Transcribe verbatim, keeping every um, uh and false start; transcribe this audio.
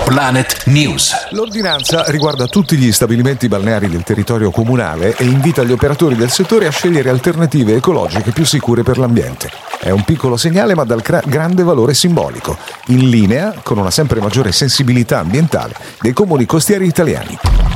Planet News. L'ordinanza riguarda tutti gli stabilimenti balneari del territorio comunale e invita gli operatori del settore a scegliere alternative ecologiche più sicure per l'ambiente. È un piccolo segnale ma dal cra- grande valore simbolico, in linea con una sempre maggiore sensibilità ambientale dei comuni costieri italiani.